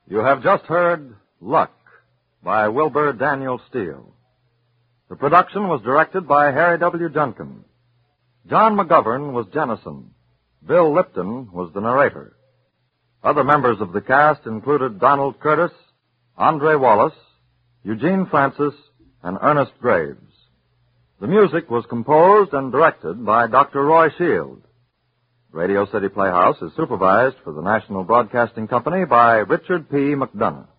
You have just heard Luck by Wilbur Daniel Steele. The production was directed by Harry W. Junkin. John McGovern was Jennison. Bill Lipton was the narrator. Other members of the cast included Donald Curtis, Andre Wallace, Eugene Francis, and Ernest Graves. The music was composed and directed by Dr. Roy Shield. Radio City Playhouse is supervised for the National Broadcasting Company by Richard P. McDonough.